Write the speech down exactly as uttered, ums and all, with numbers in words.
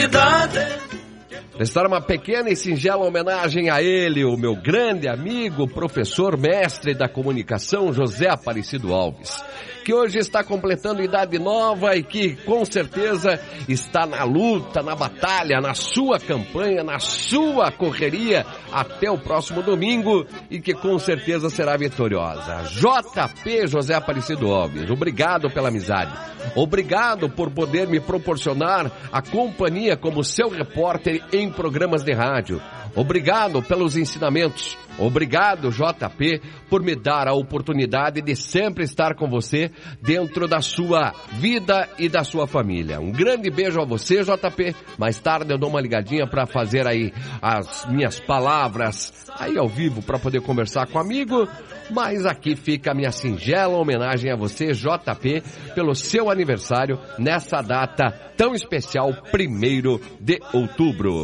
Prestar uma pequena e singela homenagem a ele, o meu grande amigo, professor, mestre da comunicação, José Aparecido Alves, que hoje está completando idade nova e que com certeza está na luta, na batalha, na sua campanha, na sua correria até o próximo domingo e que com certeza será vitoriosa. J P José Aparecido Alves, obrigado pela amizade, obrigado por poder me proporcionar a companhia como seu repórter em programas de rádio. Obrigado pelos ensinamentos. Obrigado, J P, por me dar a oportunidade de sempre estar com você dentro da sua vida e da sua família. Um grande beijo a você, J P. Mais tarde eu dou uma ligadinha para fazer aí as minhas palavras aí ao vivo para poder conversar com o amigo. Mas aqui fica a minha singela homenagem a você, J P, pelo seu aniversário nessa data tão especial, primeiro de outubro.